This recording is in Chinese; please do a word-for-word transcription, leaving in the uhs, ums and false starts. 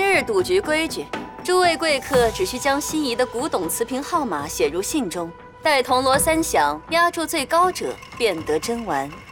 日赌局规矩，诸位贵客只需将心仪的古董瓷瓶号码写入信中，待铜锣三响，压住最高者便得真玩。